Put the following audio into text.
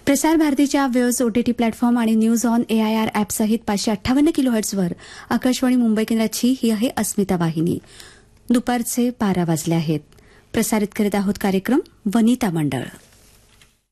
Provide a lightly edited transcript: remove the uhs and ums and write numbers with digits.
प्रसार भारतीच्या waves OTT platform आणि news on AIR ॲपसहित 558 किलोहर्ट्झवर Akashvani Mumbai केंद्राची ही आहे अस्मिता वाहिनी. दुपारचे 12 वाजले आहेत. प्रसारित करीत आहोत कार्यक्रम वनिता मंडळ.